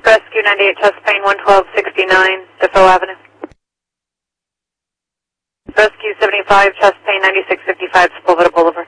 Rescue 98 chest pain 11269 Defoe Avenue. Rescue 75 chest pain 9655 Sepulveda Boulevard.